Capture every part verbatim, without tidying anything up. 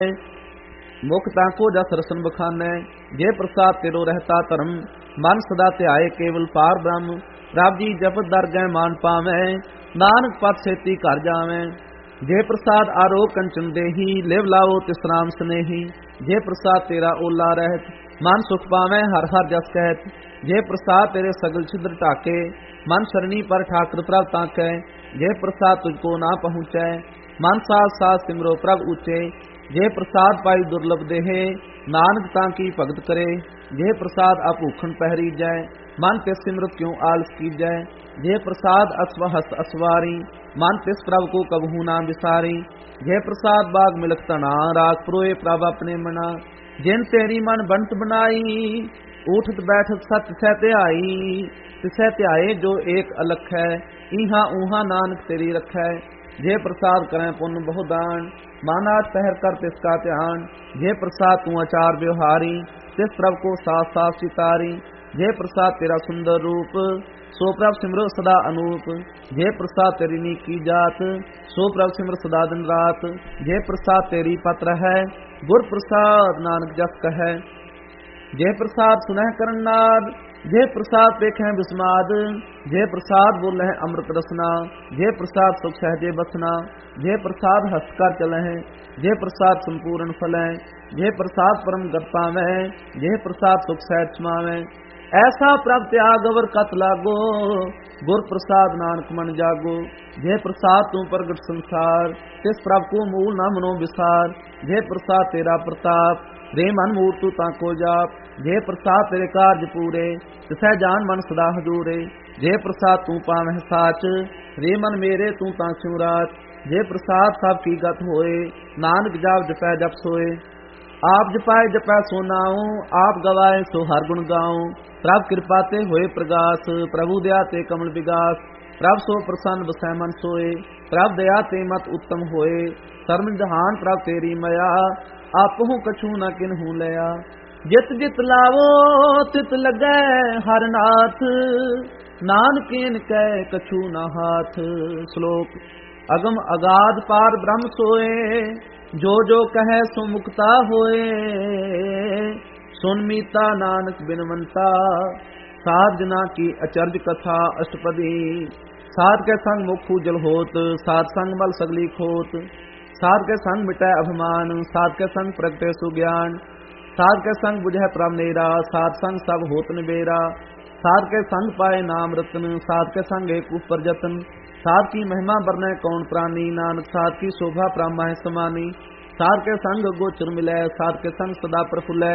मुख ताको जस रसन बखानै, जे प्रसाद तेरो रहता धर्म, मन सदा ध्याए केवल पार ब्रह्म। प्रभ जी जपत दर गए मान पावै, नानक पत सेती घर जावै। जे प्रसाद आरोग कंचन देही, लिव लाओ तिस राम स्नेही। जे प्रसाद तेरा ओला रहत, मन सुख पावै हर हर जस कहत। जे प्रसाद तेरे सगल छिद्र ढाके, मन सरणी पर ठाकुर प्रभ ताकै। जे प्रसाद तुझको ना पहुँचै, मन साथ साथ सिमरो प्रभ ऊंचे। जे प्रसाद पाई दुर्लभ देहे, नानक ताकी भगत करे। जे प्रसाद अभूखण पहरी जय, मन तिस सिमरत क्यों आलस कीजै। जे प्रसाद अस्वहस्त असवारी, मन तिस प्रभ को कबहू ना विसारी। जे प्रसाद बाग मिलख तना, राग पुरोए प्रभ अपने मना। जिन तेरी मन बनत बनाई, उठत बैठत सत सह ध्याई। तिसै ध्याए जो एक अलख है, इहा ऊहा नानक तेरी रखै। जे प्रसाद करें पुण्य बहु दान, मानाठ पहर कर तिसका ध्यान। जे प्रसाद तू आचार व्यवहारी, तिस प्रभ को साथ साथ सितारी। जे प्रसाद तेरा सुंदर रूप, सो प्रभ सिमरो सदा अनूप। जे प्रसाद तेरी नीकी जात, सो प्रभ सिमर सदा दिन रात। जे प्रसाद तेरी पत्र है, गुर प्रसाद नानक जस कहे। जे प्रसाद सुनह करनाद, जे प्रसाद देखें विस्माद। जे प्रसाद बोले अमृत रसना, जे प्रसाद सुख सहजे बसना। जे प्रसाद हस्त कर चले, जे प्रसाद संपूर्ण फलें। जे प्रसाद परम गत पावै, जे प्रसाद सुख सहज समावै। ऐसा प्रभ त्याग अवर कत लागो, गुर प्रसाद नानक मन जागो। जे प्रसाद तू प्रगट संसार, तिस प्रभ को मूल न मनो विसार। जे प्रसाद तेरा प्रताप, रे मन मूर तू ताको जाप। जे प्रसाद तेरे कार्य पूरे, तिसै जान मन सदा हजूरे। जे प्रसाद तू पावह साच, रे मन मेरे तू ता क्यों रात। जे प्रसाद सब की गत होए, नानक जाप जपै जप सोए। आप जपाए जपै सो नाऊं, आप गवाए सो हर गुण गाऊं। प्रभ कृपा ते होए प्रगास, प्रभु दया ते कमल विगास। प्रभ सो प्रसन्न बसै मन सोए, प्रभ दया ते मत उत्तम होए। सर्व जहान प्रभ तेरी मया, आपहु कछु न किन्हू लया। जित जित लावो तित लगै हर नाथ, नानक इनकै कछु न हाथ। श्लोक अगम अगाध पार ब्रह्म सोए, जो जो कहे सो मुक्ता होए। सुन मीता नानक बिनवंता, साध जना की अचर्ज कथा अष्टपदी। साध के संग मुख उजल होत, साध संग मल सगली खोत। साध के संग मिटै अभिमान, साध के संग प्रगटे सुज्ञान। साध के संग बुझै प्रभ नेरा, साध संग सब होत निबेरा। साध के संग पाए नाम रतन, साध के संग एक ऊपर जतन। साध की महिमा बरनै कौन प्राणी, नानक साध की शोभा प्रामाह समानी। साध के संग गोचर मिलै, साध के संग सदा प्रफुल्लै।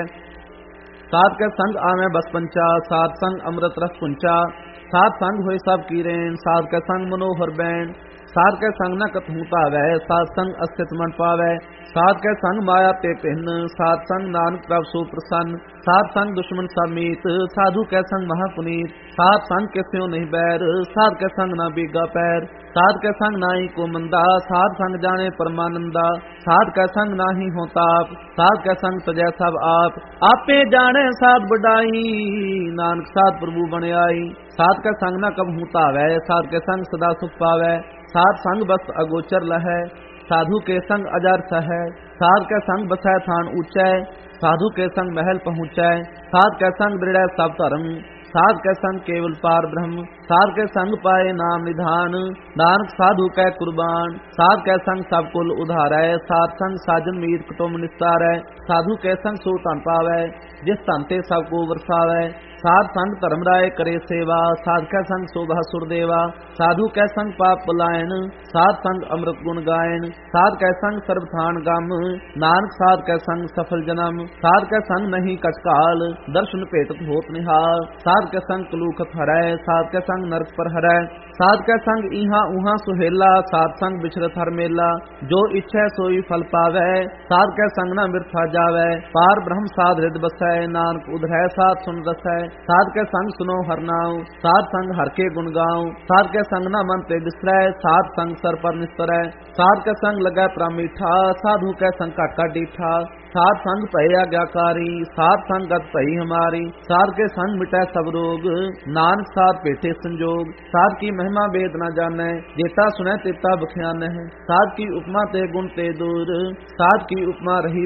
साध के संग आवे बस पंचा, साध संग अमृत रस पुंचा। साध संग होए सब कीरेन, साध के संग मनोहर बैन। साध के संग न कतहु पावै, साध संग अस्तित मन पावै। साध के संग माया ते भिन्न, साध संग नानक प्रभ सो प्रसन्न। साध संग दुश्मन सब मीत, साधु के संग महापुनीत। साध संग के स्यों नहीं बैर, साध के संग ना बीगा पैर। साध के संग नाई को मंदा, साध संग जाने परमानंदा। साध के संग नाही हो ताप, साध के संग तजै सब आप। आपे जाने साध बढ़ाई, नानक साध प्रभु बन आई। साध के संग न कबहू तावै, साध के संग सदा सुख पावै। साध संग बस अगोचर लहै, साधु के संग अजर सहै। साध के संग बसै थान ऊंचै, साधु के संग महल पहुँचै। साध के संग दृढ़ सब धर्म, साध के संग केवल पार ब्रह्म। साध के संग पाए नाम निधान, नानक साधु कै कुर्बान। साध के संग सब कुल उधारै, साध संग साजन मीत कुटुम्ब निस्तारै। साधु के संग सो धन पावै, जिस धन ते सब को वरसावै। साध संग धर्म राय करे सेवा, साध कै संग शोभा सुरदेवा। साधु कै संग पाप पलायन, साध संग अमृत गुण गायन। साध कै संग सर्वथान गम, नानक साध कै संग सफल जन्म। साध कै संग नहीं कटकाल, दर्शन भेटत होत निहाल। साध कै संग कलूखत हरै, साध कै संग नरक पर हरै। साध कै संग इहा उहा सुहेला, साध संग बिछरत हर मेला। जो इच्छै सोई फल पावै, साध कै संग न बिरथा जावै। पार ब्रह्म साध हृद बसै, नानक उधरै साध सुन रसै। साध के संग सुनो हर नाम, साध संग हर के गुण गाऊं। साध के संग न मन ते बिसरै, साध संग सर पर निस्तरै। साध के संग लगै प्रभ मीठा, साधु के संग घट घट डीठा। साध संग भय आज्ञाकारी, साध संग गत भई हमारी। साध के संग मिटै सब रोग, नानक साध पेठे संजोग। साध की महिमा वेद न जानै, जेता सुनै तेता बख्यान है। साध की उपमा ते गुण ते दूर, साध की उपमा रही